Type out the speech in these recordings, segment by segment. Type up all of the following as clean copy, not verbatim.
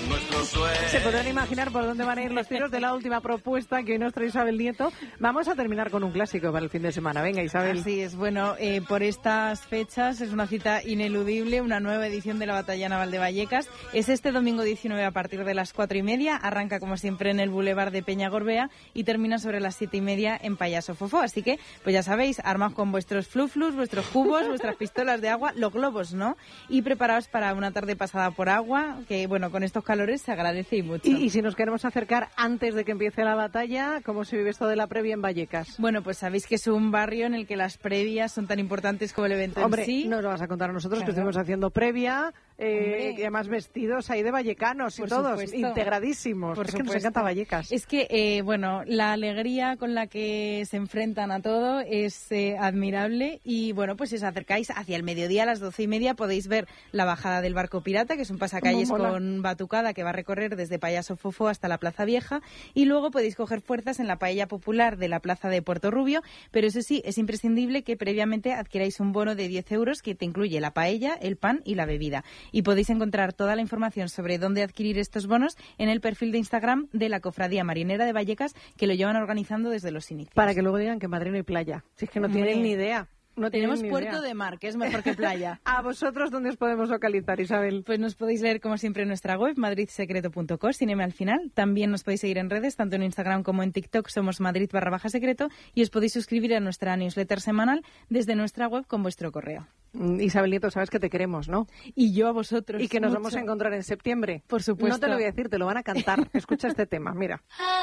Se podrán imaginar por dónde van a ir los tiros de la última propuesta que hoy nos trae Isabel Nieto. Vamos a terminar con un clásico para el fin de semana. Venga, Isabel. Así es, bueno, por estas fechas es una cita ineludible, una nueva edición de la Batalla Naval de Vallecas. Es este domingo 19 a partir de las 4:30. Arranca, como siempre, en el Boulevard de Peñagorbea y termina sobre las 7:30 en Payaso Fofó. Así que, pues ya sabéis, armaos con vuestros fluflus, vuestros cubos, vuestras pistolas de agua, los globos, ¿no? Y preparaos para una tarde pasada por agua, que, bueno, con estos calores se agradece y mucho. Y si nos queremos acercar antes de que empiece la batalla, ¿cómo se vive esto de la previa en Vallecas? Bueno, pues sabéis que es un barrio en el que las previas son tan importantes como el evento Hombre, en sí. nos lo vas a contar a nosotros, Claro. que estuvimos haciendo previa, y además vestidos ahí de vallecanos y Por todos, supuesto. integradísimos. Por es que nos supuesto. encanta Vallecas. Es que, bueno, la alegría con la que se enfrentan a todo es admirable y, bueno, pues si os acercáis hacia el mediodía a las 12:30 podéis ver la bajada del barco pirata, que es un pasacalles con batucada que va a recorrer desde Payaso Fofó hasta la Plaza Vieja, y luego podéis coger fuerzas en la paella popular de la Plaza de Puerto Rubio, pero eso sí, es imprescindible que previamente adquiráis un bono de 10 euros que te incluye la paella, el pan y la bebida. Y podéis encontrar toda la información sobre dónde adquirir estos bonos en el perfil de Instagram de la Cofradía Marinera de Vallecas, que lo llevan organizando desde los inicios. Para que luego digan que en Madrid no hay playa. Si es que no tienen ni idea. No Tenemos tienen ni Puerto idea. de Mar, que es mejor que playa. ¿A vosotros dónde os podemos localizar, Isabel? Pues nos podéis leer, como siempre, en nuestra web, madridsecreto.com, sin M al final. También nos podéis seguir en redes, tanto en Instagram como en TikTok, somos Madrid_secreto, y os podéis suscribir a nuestra newsletter semanal desde nuestra web con vuestro correo. Isabel Nieto, sabes que te queremos, ¿no? Y yo a vosotros. Y que nos mucho. vamos a encontrar en septiembre. Por supuesto. No te lo voy a decir, te lo van a cantar. Escucha este tema, mira.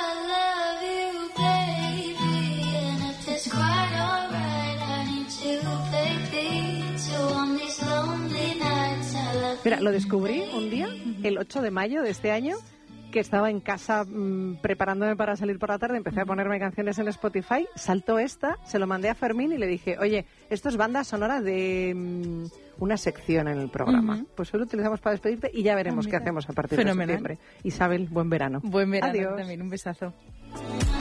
Mira, lo descubrí un día, el 8 de mayo de este año, que estaba en casa preparándome para salir por la tarde, empecé a ponerme canciones en Spotify, saltó esta, se lo mandé a Fermín y le dije, oye, esto es banda sonora de una sección en el programa. Pues hoy lo utilizamos para despedirte y ya veremos qué hacemos a partir de septiembre. Isabel, buen verano. Buen verano. Adiós. También, un besazo.